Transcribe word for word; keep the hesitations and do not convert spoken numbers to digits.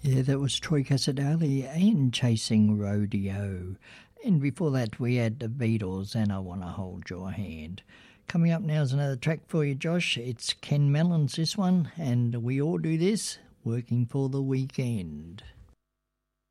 Yeah, that was Troy Casadali and Chasing Rodeo. And before that, we had the Beatles and I Want to Hold Your Hand. Coming up now is another track for you, Josh. It's Ken Mellons, this one, and we all do this, Working for the Weekend.